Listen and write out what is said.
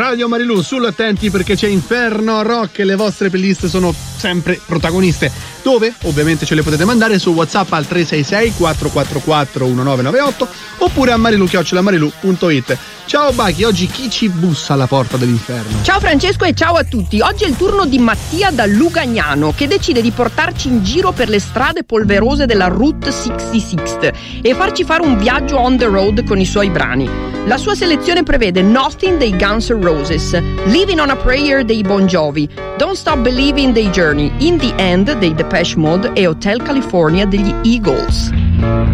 Radio Marilù, sull'attenti perché c'è Inferno Rock e le vostre playlist sono sempre protagoniste. Dove? Ovviamente ce le potete mandare su WhatsApp al 366 444 1998 oppure a marilu@marilu.it. Ciao Bachi, oggi chi ci bussa alla porta dell'inferno? Ciao Francesco e ciao a tutti. Oggi è il turno di Mattia da Lugagnano che decide di portarci in giro per le strade polverose della Route 66 e farci fare un viaggio on the road con i suoi brani. La sua selezione prevede Nothing dei Guns N' Roses, Living on a Prayer dei Bon Jovi, Don't Stop Believing dei Journey, In the End dei Depeche Mode e Hotel California degli Eagles.